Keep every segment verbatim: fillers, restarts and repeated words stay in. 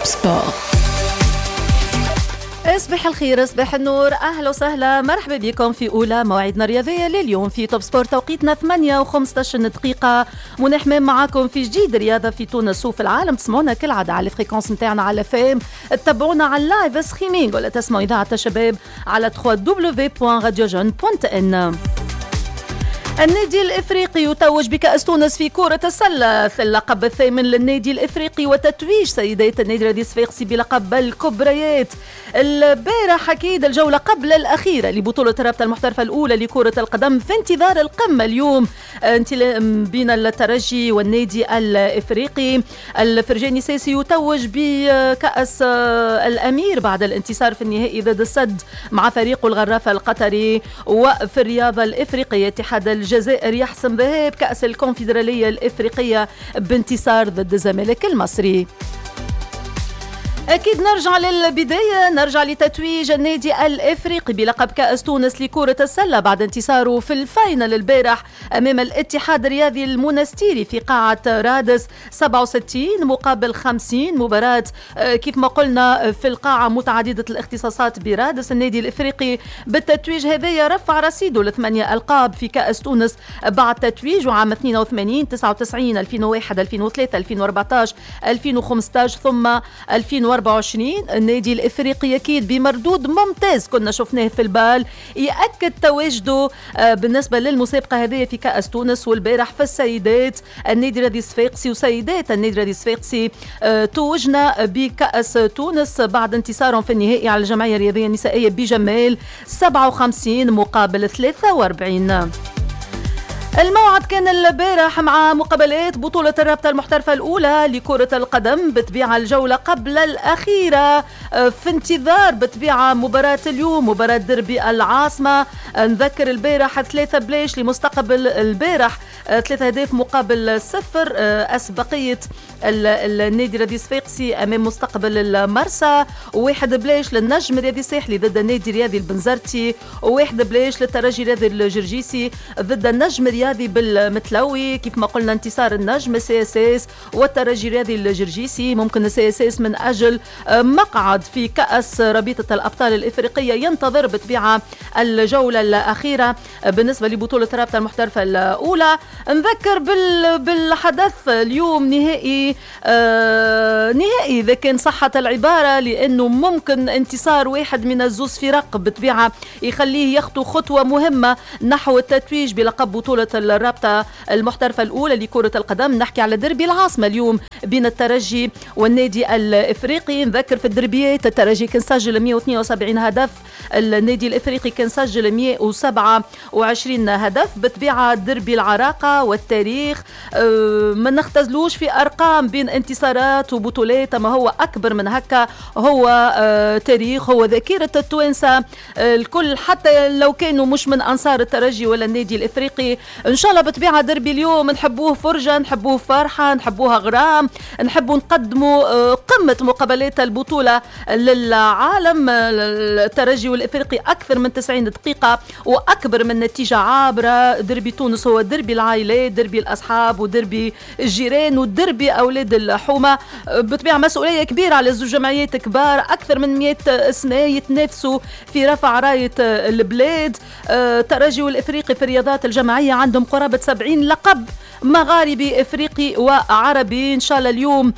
سبور. اصبح الخير، اصبح النور، اهلا وسهلا، مرحبا بكم في اولى مواعيدنا الرياضيه لليوم في توب سبور. توقيتنا ثمانية وخمسطاش دقيقه. منى حمام معاكم في جديد رياضه في تونس وفي العالم. تسمعونا كالعاده على الفريكونس نتاعنا على فام، تتابعونا على اللايف ستريمينغ ولا تسمعوا اذاعه الشباب على دبليو دبليو دبليو بوان راديو جون بوانت ان. النادي الإفريقي يتوج بكأس تونس في كرة السلة في اللقب الثامن للنادي الإفريقي وتتويج سيدات النادي الرياضي الصفاقسي بلقب الكبريات. البارح أكيد الجولة قبل الأخيرة لبطولة الرابطة المحترفة الأولى لكرة القدم في انتظار القمة اليوم بين الترجي والنادي الإفريقي. الفرجاني ساسي يتوج بكأس الأمير بعد الانتصار في النهائي ضد السد مع فريق الغرافة القطري. وفي الرياضة الإفريقية اتحاد الجزائر يحسم ذهاب كأس الكونفدرالية الإفريقية بانتصار ضد الزمالك المصري. أكيد نرجع للبداية، نرجع لتتويج النادي الإفريقي بلقب كأس تونس لكرة السلة بعد انتصاره في الفاينل البارح أمام الاتحاد الرياضي المنستيري في قاعة رادس سبعة وستين مقابل خمسين. مباراة كيف ما قلنا في القاعة متعددة الاختصاصات برادس. النادي الإفريقي بالتتويج هذايا رفع رصيده لثمانية ألقاب في كأس تونس بعد تتويجه عام اثنين وثمانين تسعة وتسعين ألفين وواحد ألفين وثلاثة ألفين وأربعطاش ألفين وخمسطاش ثم ألفين وأربعة وعشرين. النادي الإفريقي أكيد بمردود ممتاز كنا شفناه في البال يأكد تواجده بالنسبة للمسابقة هذه في كأس تونس. والبارح في السيدات النادي الرياضي الصفاقسي وسيدات النادي الرياضي الصفاقسي توجنا بكأس تونس بعد انتصارهم في النهائي على الجمعية الرياضية النسائية بجمال سبعة وخمسين مقابل ثلاثة وأربعين. الموعد كان البارح مع مقابلات بطولة الرابطة المحترفة الأولى لكرة القدم بطبيعة الجولة قبل الأخيرة في انتظار بطبيعة مباراة اليوم مباراة دربي العاصمة. نذكر البارح ثلاثة بلاش لمستقبل البارح ثلاثة أهداف مقابل صفر أسبقية النادي الرياضي الصفاقسي أمام مستقبل المرسى، وواحد بلاش للنجم الرياضي الساحلي ضد النادي الرياضي البنزرتي، وواحد بلاش للترجي الرياضي الجرجيسي ضد النجم الرياضي بالمتلوي. كيف ما قلنا انتصار النجم سي اس اس والترجي الرياضي الجرجيسي. ممكن سي اس اس من أجل مقعد في كأس رابطة الأبطال الإفريقية ينتظر بطبيعة الجولة الأخيرة بالنسبة لبطولة الرابطة المحترفة الأولى. نذكر بالحدث اليوم نهائي آه نهائي إذا كان صحة العبارة، لأنه ممكن انتصار واحد من الزوز فرق بطبيعة يخليه يخطو خطوة مهمة نحو التتويج بلقب بطولة الرابطة المحترفة الأولى لكرة القدم. نحكي على دربي العاصمة اليوم بين الترجي والنادي الإفريقي. نذكر في الدربيات الترجي كان سجل مئة واثنين وسبعين هدف، النادي الإفريقي كان سجل مئة وسبعة وعشرين هدف. بطبيعة دربي العراقة والتاريخ أه ما نختزلوش في أرقام بين انتصارات وبطولات، ما هو أكبر من هكا، هو أه تاريخ، هو ذاكرة التوانسة أه الكل، حتى لو كانوا مش من أنصار الترجي ولا النادي الإفريقي. إن شاء الله بطبيعة دربي اليوم نحبوه فرجة، نحبوه فرحة، نحبوها غرام، نحبوا نقدموا أه قمة مقابلات البطولة للعالم. الترجي والإفريقي أكثر من تسعين دقيقة وأكبر من نتيجة عابرة. دربي تونس هو دربي العائلات، دربي الأصحاب ودربي الجيران ودربي أولاد الحومة. بطبيعة مسؤولية كبيرة على زوج جمعيات كبار أكثر من مئة سنة يتنافسوا في رفع راية البلاد. الترجي والإفريقي في الرياضات الجماعية عندهم قرابة سبعين لقب مغاربي إفريقي وعربي. إن شاء الله اليوم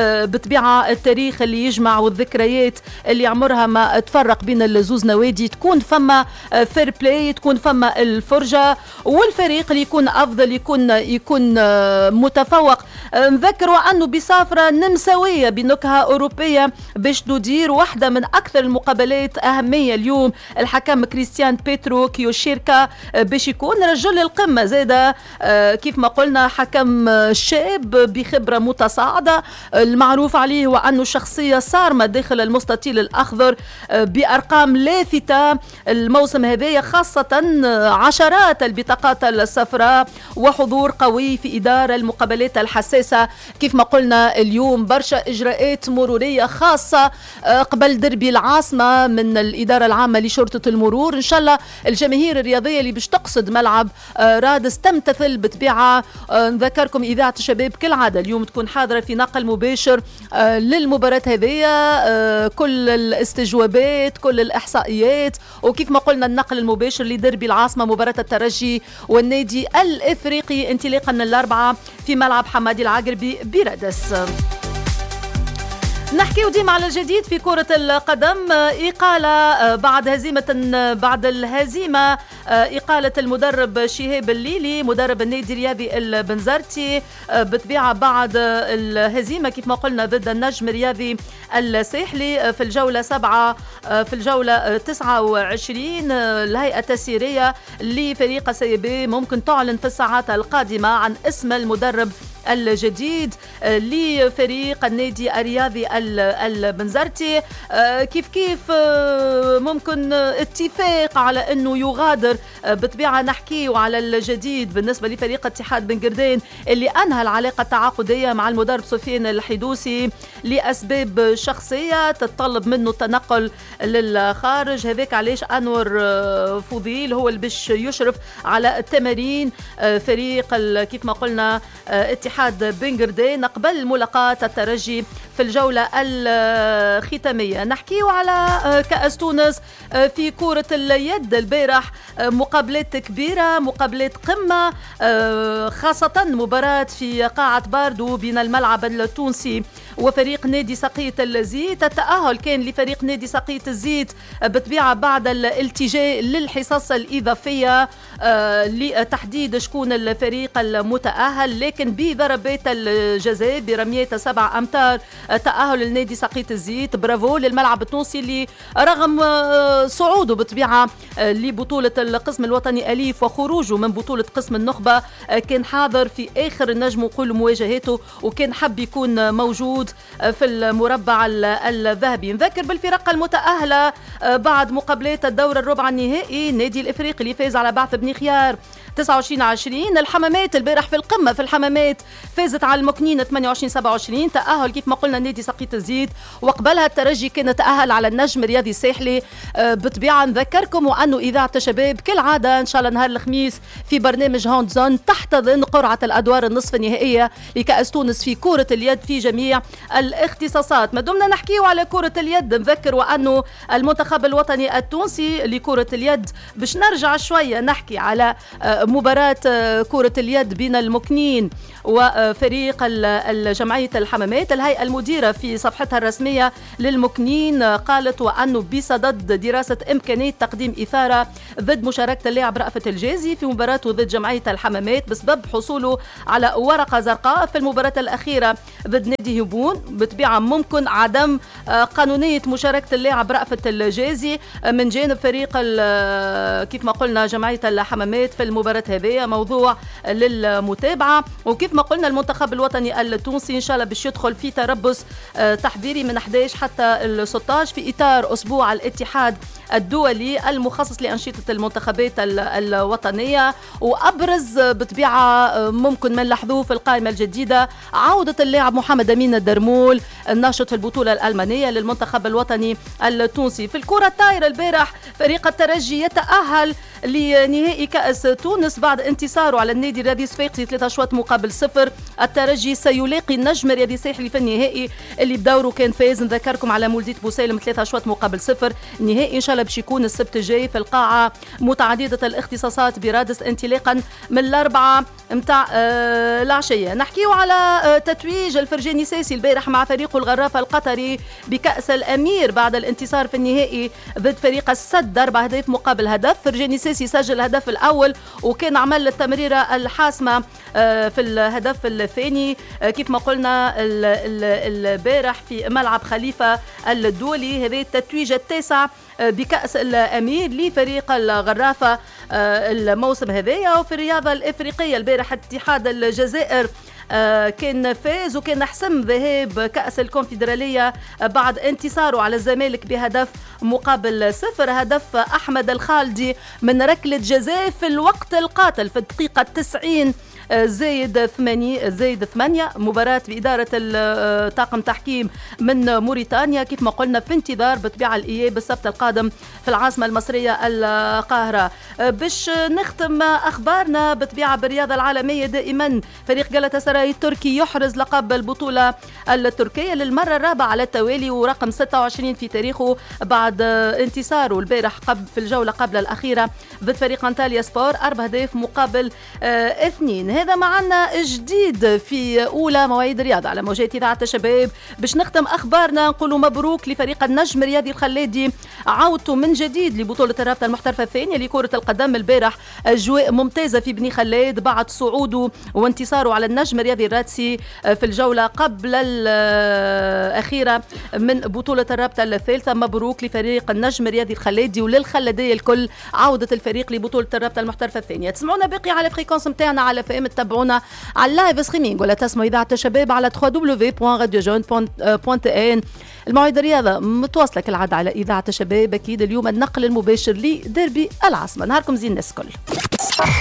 بطبيعة التاريخ اللي يجمع والذكريات اللي عمرها ما تفرق بين الزوز نوادي تكون فما فير بلاي، تكون فما الفرجة، والفريق اللي يكون أفضل يكون يكون متفوق. نذكروا أنه بسافرة نمساوية بنكهة أوروبية باش تدير واحدة من أكثر المقابلات أهمية اليوم. الحكم كريستيان بيترو كيوشيركا باش يكون رجل القمة زادة كيف ما قلنا، حكم شاب بخبرة متصاعدة. المعروف عليه هو أنه شخصية صارمة داخل المستطيل الأخضر بأرقام لافتة الموسم هذا، خاصة عشرات البطاقات الصفراء وحضور قوي في إدارة المقابلات الحساسة. كيف ما قلنا اليوم برشا إجراءات مرورية خاصة قبل دربي العاصمة من الإدارة العامة لشرطة المرور. إن شاء الله الجماهير الرياضية اللي باش تقصد ملعب رادس تمتثل بطبيعة نذكركم إذاعة الشباب كالعادة اليوم تكون حاضرة في نقل مباشر للمباراة هذه، كل الاستجوابات كل الإحصائيات، وكيف ما قلنا النقل المباشر لدربي العاصمة مباراة الترجي والنادي الإفريقي انطلاقا من الأربعة في ملعب حمادي العقربي برادس. نحكي ديما على الجديد في كرة القدم، إقالة بعد هزيمة بعد الهزيمة إقالة المدرب شهاب الليلي مدرب النادي الرياضي البنزرتي بطبيعة بعد الهزيمة كيف ما قلنا ضد النجم الرياضي الساحلي في الجولة سبعة في الجولة تسعة وعشرين. الهيئة التسييرية لفريق سيبي ممكن تعلن في الساعات القادمة عن اسم المدرب الجديد لفريق النادي الرياضي البنزرتي. كيف كيف ممكن اتفاق على انه يغادر بطبيعه نحكي على الجديد بالنسبه لفريق اتحاد بن قردين اللي انهى العلاقه التعاقديه مع المدرب سفيان الحدوسي لاسباب شخصيه تتطلب منه التنقل للخارج. هذاك علاش انور فضيل هو اللي باش يشرف على التمارين فريق كيف ما قلنا اتحاد اتحاد بن قردين قبل ملاقاة الترجي في الجولة الختامية. نحكيه على كأس تونس في كرة اليد البارح، مقابلات كبيرة مقابلات قمة، خاصة مباراة في قاعة باردو بين الملعب التونسي وفريق نادي سقية الزيت. التأهل كان لفريق نادي سقية الزيت بطبيعة بعد الالتجاء للحصص الإضافية لتحديد شكون الفريق المتأهل، لكن بضربات الجزاء برميات سبع أمتار تأهل النادي سقية الزيت. برافو للملعب التونسي اللي رغم صعوده بطبيعة لبطولة القسم الوطني أليف وخروجه من بطولة قسم النخبة كان حاضر في آخر النجم وقول مواجهاته وكان حب يكون موجود في المربع الذهبي. نذكر بالفرق المتأهلة بعد مقابلات الدور الربع النهائي. النادي الإفريقي اللي فاز على بعث بني خيار تسعة وعشرين عشرين. الحمامات البارح في القمة في الحمامات فازت على المكنين ثمانية وعشرين سبعة وعشرين. تأهل كيف ما قلنا نادي سقية الزيت وقبلها الترجي كان تأهل على النجم الرياضي الساحلي. بطبيعة نذكركم وأنه إذاعة الشباب كالعادة إن شاء الله نهار الخميس في برنامج هوند زون تحتضن قرعة الأدوار النصف النهائية لكأس تونس في كرة اليد في جميع الاختصاصات. ما دمنا نحكيه على كرة اليد نذكر وأنه المنتخب الوطني التونسي لكرة اليد باش نرجع شوية نحكي على مباراة كرة اليد بين المكنين وفريق الجمعية الحمامات. الهيئة المديرة في صفحتها الرسمية للمكنين قالت وأنه بصدد دراسة إمكانية تقديم إثارة ضد مشاركة اللاعب رأفت الجازي في مباراته ضد جمعية الحمامات بسبب حصوله على ورقة زرقاء في المباراة الأخيرة ضد نادي هبون. بطبيعة ممكن عدم قانونية مشاركة اللاعب رأفت الجازي من جانب فريق كيف ما قلنا جمعية الحمامات في المباراة هذه، موضوع للمتابعة. وكيف ما قلنا المنتخب الوطني التونسي إن شاء الله باش يدخل في تربص تحضيري من أحد عشر حتى ستة عشر في إطار أسبوع الاتحاد الدولي المخصص لأنشطة المنتخبات الوطنية. وأبرز بطبيعة ممكن من لاحظوه في القائمة الجديدة عودة اللاعب محمد أمين الدرمول الناشط في البطولة الألمانية للمنتخب الوطني التونسي. في الكرة الطايرة البارح فريق الترجي يتأهل لنهائي كأس تونس بعد انتصاره على النادي الرياضي صفاقسي ثلاثة أشواط مقابل صفر. الترجي سيلاقي النجم الرياضي الساحلي في النهائي اللي بدوره كان فاز نذكركم على مولدية بوسالم ثلاثة أشواط مقابل صفر. النهائي إن شاء الله باش يكون السبت الجاي في القاعة متعددة الاختصاصات برادس انطلاقا من الأربعة متاع آه العشية. نحكيه على آه تتويج الفرجاني ساسي البارح مع فريقه الغرافة القطري بكأس الأمير بعد الانتصار في النهائي ضد فريق السد أربع أهداف مقابل هدف. فرجاني ساسي سجل الهدف الأول وكان عمل التمريرة الحاسمة آه في الهدف الثاني آه كيف ما قلنا البارح في ملعب خليفة الدولي. هذه التتويج التاسع بكأس الأمير لفريق الغرافة الموسم هذايا. وفي الرياضة الإفريقية البارح اتحاد الجزائر كان فاز وكان حسم ذهاب كأس الكونفدرالية بعد انتصاره على الزمالك بهدف مقابل صفر. هدف أحمد الخالدي من ركلة جزاء في الوقت القاتل في الدقيقة التسعين زايد ثمانية زايد ثمانية. مباراة بإدارة طاقم تحكيم من موريتانيا كيف ما قلنا في انتظار بطبيعة الإياب السبت القادم في العاصمة المصرية القاهرة. باش نختم أخبارنا بطبيعة بالرياضة العالمية دائما، فريق جالاتا سراي التركي يحرز لقب البطولة التركية للمرة الرابعة على التوالي ورقم ستة وعشرين في تاريخه بعد انتصاره البارح قبل في الجولة قبل الأخيرة ضد فريق أنطاليا سبور أربع أهداف مقابل آه اثنين. هذا معنا جديد في أولى مواعيد الرياضة على موجات إذاعة الشباب. باش نختم أخبارنا نقولوا مبروك لفريق النجم رياضي الخلادي، عودته من جديد لبطولة الرابطة المحترفة الثانية لكرة القدم. البارح أجواء ممتازة في بني خلاد بعد صعوده وانتصاره على النجم الرياضي الرادسي في الجولة قبل الأخيرة من بطولة الرابطة الثالثة. مبروك لفريق النجم الرياضي الخلادي وللخلادية الكل عودة الفريق لبطولة الرابطة المحترفة الثانية. تسمعونا باقي على فريكونس متاعنا على فام، تتابعونا على اللايف ستريمينغ ولا تسمعوا إذاعة الشباب على دبليو دبليو دبليو دوت راديو جون دوت ان. الموعد الرياضة متواصلة كالعادة على إذاعة الشباب. أكيد اليوم النقل المباشر لديربي العاصمة. نهاركم زين الناس الكل.